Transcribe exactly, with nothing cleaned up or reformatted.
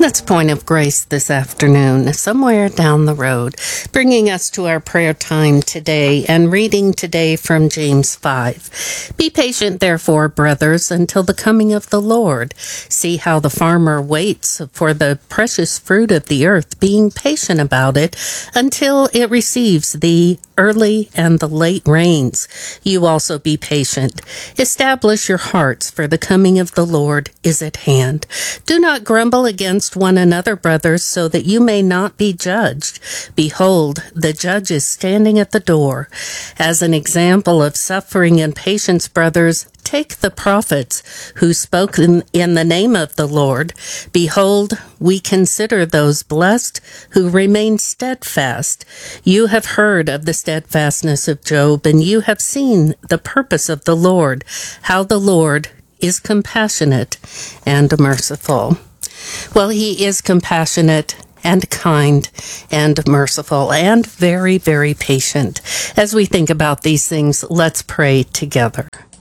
That's Point of Grace this afternoon, somewhere down the road, bringing us to our prayer time today and reading today from James five. Be patient, therefore, brothers, until the coming of the Lord. See how the farmer waits for the precious fruit of the earth, being patient about it until it receives the early and the late rains. You also be patient. Establish your hearts, for the coming of the Lord is at hand. Do not grumble against one another, brothers, so that you may not be judged. Behold, the judge is standing at the door. As an example of suffering and patience, brothers, take the prophets who spoke in, in the name of the Lord. Behold, we consider those blessed who remain steadfast. You have heard of the steadfastness of Job, and you have seen the purpose of the Lord, how the Lord is compassionate and merciful. Well, he is compassionate and kind and merciful and very, very patient. As we think about these things, let's pray together.